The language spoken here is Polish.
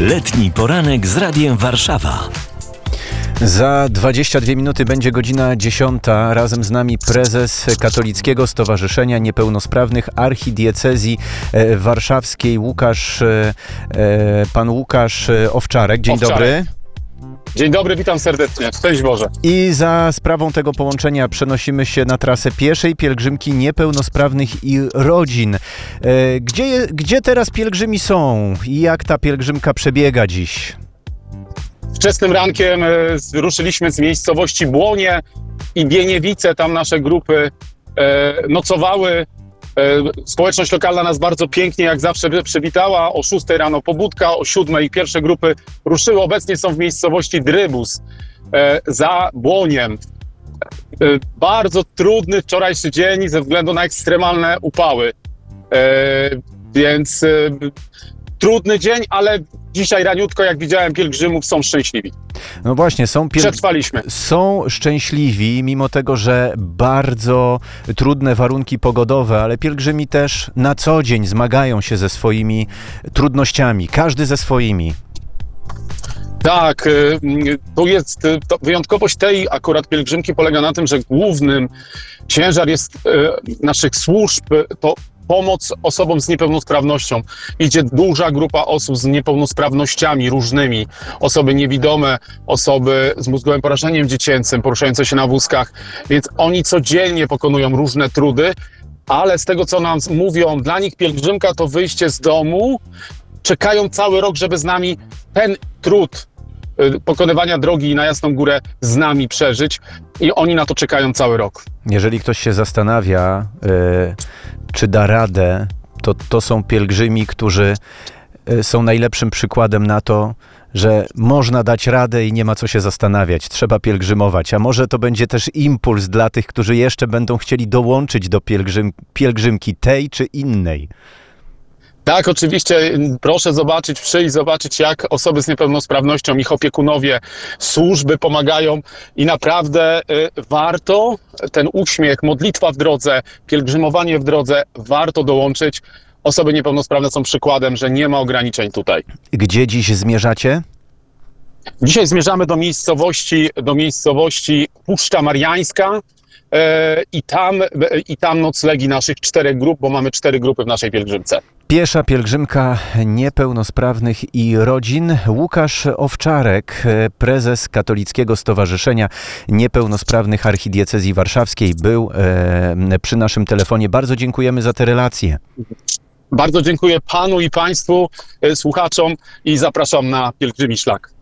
Letni poranek z Radiem Warszawa. Za 22 minuty będzie godzina 10. Razem z nami prezes Katolickiego Stowarzyszenia Niepełnosprawnych Archidiecezji Warszawskiej pan Łukasz Owczarek. Dzień dobry. Dzień dobry, witam serdecznie. Szczęść Boże. I za sprawą tego połączenia przenosimy się na trasę pieszej pielgrzymki niepełnosprawnych i rodzin. Gdzie teraz pielgrzymi są i jak ta pielgrzymka przebiega dziś? Wczesnym rankiem ruszyliśmy z miejscowości Błonie i Bieniewice. Tam nasze grupy nocowały. Społeczność lokalna nas bardzo pięknie, jak zawsze, przywitała. O 6 rano pobudka, o 7 pierwsze grupy ruszyły. Obecnie są w miejscowości Drybus za Błoniem. Bardzo trudny wczorajszy dzień ze względu na ekstremalne upały. Więc trudny dzień, ale dzisiaj raniutko, jak widziałem pielgrzymów, są szczęśliwi. No właśnie, przetrwaliśmy. Są szczęśliwi, mimo tego, że bardzo trudne warunki pogodowe, ale pielgrzymi też na co dzień zmagają się ze swoimi trudnościami, każdy ze swoimi. Tak, wyjątkowość tej akurat pielgrzymki polega na tym, że głównym ciężar jest naszych służb to pomoc osobom z niepełnosprawnością. Idzie duża grupa osób z niepełnosprawnościami różnymi. Osoby niewidome, osoby z mózgowym porażeniem dziecięcym, poruszające się na wózkach. Więc oni codziennie pokonują różne trudy, ale z tego, co nam mówią, dla nich pielgrzymka to wyjście z domu. Czekają cały rok, żeby z nami ten trud pokonywania drogi na Jasną Górę z nami przeżyć i oni na to czekają cały rok. Jeżeli ktoś się zastanawia, czy da radę, to są pielgrzymi, którzy są najlepszym przykładem na to, że można dać radę i nie ma co się zastanawiać. Trzeba pielgrzymować, a może to będzie też impuls dla tych, którzy jeszcze będą chcieli dołączyć do pielgrzymki tej czy innej. Tak, oczywiście. Proszę przyjść zobaczyć, jak osoby z niepełnosprawnością, ich opiekunowie, służby pomagają i naprawdę warto ten uśmiech, modlitwa w drodze, pielgrzymowanie w drodze, warto dołączyć. Osoby niepełnosprawne są przykładem, że nie ma ograniczeń tutaj. Gdzie dziś zmierzacie? Dzisiaj zmierzamy do miejscowości Puszcza Mariańska i tam noclegi naszych 4 grup, bo mamy 4 grupy w naszej pielgrzymce. Piesza pielgrzymka niepełnosprawnych i rodzin. Łukasz Owczarek, prezes Katolickiego Stowarzyszenia Niepełnosprawnych Archidiecezji Warszawskiej, był przy naszym telefonie. Bardzo dziękujemy za te relacje. Bardzo dziękuję panu i państwu, słuchaczom i zapraszam na pielgrzymi szlak.